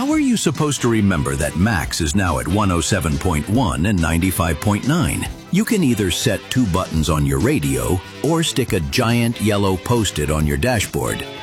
How are you supposed to remember that Max is now at 107.1 and 95.9? You can either set 2 buttons on your radio or stick a giant yellow Post-it on your dashboard.